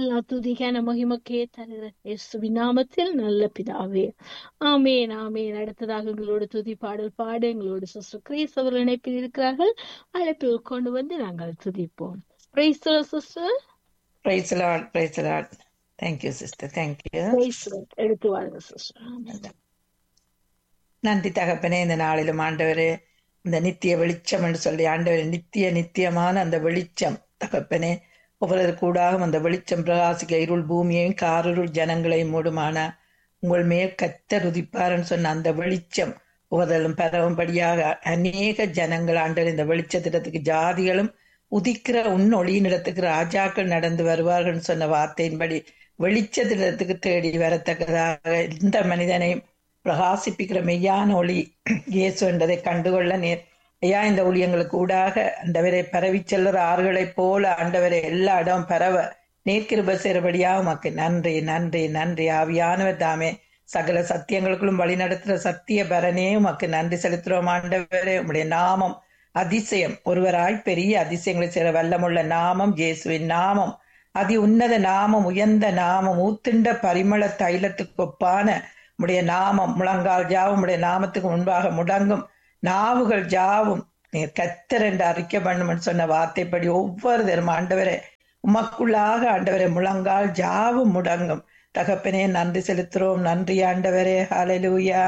எல்லா துதிக்கான மகிமக்கே தருகிற இயேசுவின் நாமத்தில் நல்ல பிதாவே, ஆமேன் ஆமேன். அடுத்ததாக எங்களோட துதி பாடல் பாட எங்களோட சிஸ்டர் கிரேஸ் அவர்கள் இணைப்பில் இருக்கிறார்கள். அழைப்பில் கொண்டு வந்து நாங்கள் துதிப்போம். Praise the Lord sister. Praise the Lord, praise the Lord. Thank you, sister. Thank you. Praise the Lord. எடுத்து வாருங்க சிஸ்டர். ஆமென். நன்றி தகப்பனே, இந்த நாளிலும் ஆண்டவரே, இந்த நித்திய வெளிச்சம் என்று சொல்லி ஆண்டவரே, நித்தியமான அந்த வெளிச்சம் தகப்பனே, ஒவ்வொரு கூடாகும் அந்த வெளிச்சம் பிரகாசிக்க இருள் பூமியையும் காரிருள் ஜனங்களையும் மூடுமான உங்கள் மேல் கர்த்தர் உதிப்பார்ன்னு சொன்ன அந்த வெளிச்சம் ஒவ்வொருவரும் பரவும்படியாக அநேக ஜனங்கள் ஆண்டவர் இந்த வெளிச்சத்திடத்துக்கு ஜாதிகளும் உதிக்கிற ஒளியினிடத்துக்கு ராஜாக்கள் நடந்து வருவார்கள் சொன்ன வார்த்தையின்படி வெளிச்சத்திடத்துக்கு தேடி வரத்தக்கதாக இந்த மனிதனையும் பிரகாசிப்பிக்கிற மெய்யான ஒளி இயேசு என்பதை கண்டுகொள்ள நேர் ஐயா, இந்த ஊழியங்களுக்கு ஊடாக ஆண்டவரை பரவி செல்லுற ஆறுகளைப் போல ஆண்டவரை எல்லா இடம் பரவ நேர்கிருபை சேரும்படியா உமக்கு நன்றி நன்றி நன்றி. ஆவியானவர் தாமே சகல சத்தியங்களுக்குள்ளும் வழி நடத்துகிற சத்திய பரனே உமக்கு நன்றி செலுத்துகிறோம் ஆண்டவரே. உம்முடைய நாமம் அதிசயம், ஒருவராய் பெரிய அதிசயங்களை சேர வல்லமுள்ள நாமம் இயேசுவின் நாமம். அதி உன்னத நாமம், உயர்ந்த நாமம், ஊத்துண்ட பரிமள தைலத்துக்கு ஒப்பான உடைய நாமம். முழங்கால் ஜாவும் உடைய நாமத்துக்கு முன்பாக முடங்கும், நாவுகள் ஜாவும் நீர் கர்த்தர் என்று அறிக்கை பண்ணும் சொன்ன வார்த்தைப்படி ஒவ்வொரு தரும் ஆண்டவரே உமக்குள்ளாக ஆண்டவரே முழங்கால் ஜாவும் முடங்கும். தகப்பனே நன்றி செலுத்துறோம். நன்றி ஆண்டவரே. ஹல்லேலூயா.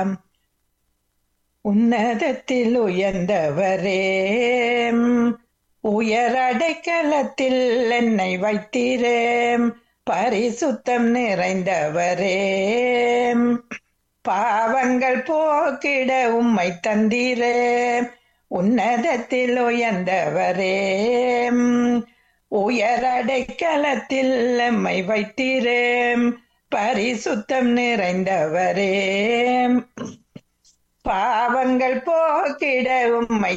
உன்னதத்தில் உயர்ந்தவரே, உயர் அடைக்கலத்தில் என்னை வைத்தீரே, பரிசுத்தம் நிறைந்தவரே, பாவங்கள் போக்கிட உம்மை தந்தீரே. உன்னதத்தில் உயர்ந்தவரே, உயர் அடைக்கலத்தில் எம்மை வைத்தீரே, பரிசுத்தம் நிறைந்தவரே, பாவங்கள் போக்கிட உம்மை